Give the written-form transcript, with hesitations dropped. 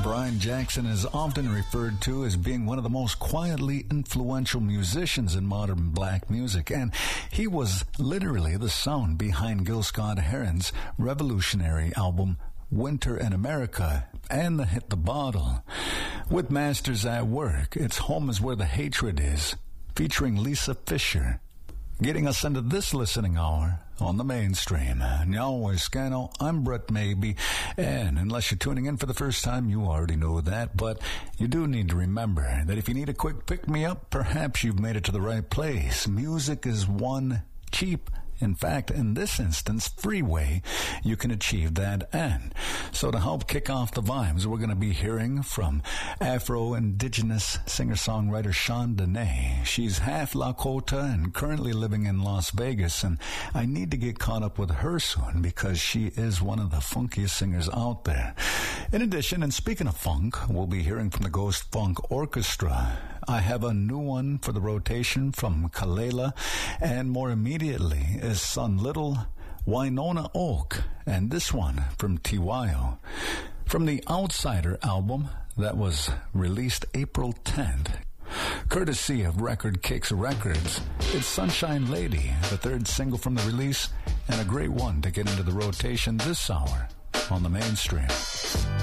Brian Jackson is often referred to as being one of the most quietly influential musicians in modern black music, and he was literally the sound behind Gil Scott-Heron's revolutionary album Winter in America and the hit The Bottle. With Masters at Work, It's Home is Where the Hatred Is, featuring Lisa Fischer. Getting us into this listening hour on the mainstream. Now, Scano, I'm Brett Maybe, and unless you're tuning in for the first time, you already know that, but you do need to remember that if you need a quick pick-me-up, perhaps you've made it to the right place. Music is one cheap, in fact, in this instance, free way you can achieve that end. So to help kick off the vibes, we're going to be hearing from Afro-Indigenous singer-songwriter Sean Dene. She's half Lakota and currently living in Las Vegas, and I need to get caught up with her soon because she is one of the funkiest singers out there. In addition, and speaking of funk, we'll be hearing from the Ghost Funk Orchestra. I have a new one for the rotation from Kalela, and more immediately is Son Little, Winona Oak, and this one from Tiwayo. From the Outsider album that was released April 10th, courtesy of Record Kicks Records, it's Sunshine Lady, the third single from the release, and a great one to get into the rotation this hour on the mainstream.